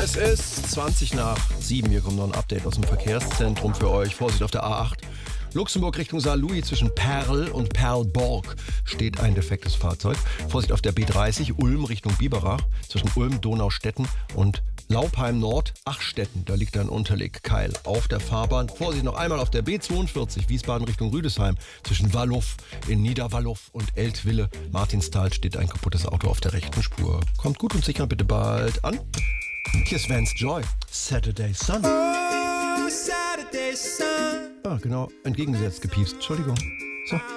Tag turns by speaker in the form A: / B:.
A: Es ist 7:20. Hier kommt noch ein Update aus dem Verkehrszentrum für euch. Vorsicht auf der A8. Luxemburg Richtung Saarlouis zwischen Perl und Perlborg steht ein defektes Fahrzeug. Vorsicht auf der B30 Ulm Richtung Biberach zwischen Ulm, Donaustetten und Laupheim Nord, Achstetten. Da liegt ein Unterlegkeil auf der Fahrbahn. Vorsicht noch einmal auf der B42 Wiesbaden Richtung Rüdesheim zwischen Walluff in Niederwalluff und Eltville. Martinsthal steht ein kaputtes Auto auf der rechten Spur. Kommt gut und sicher bitte bald an. Hier ist Vance Joy, Saturday Sun.
B: Oh, Saturday sun.
A: Ah, genau, entgegengesetzt gepiepst. Entschuldigung. So.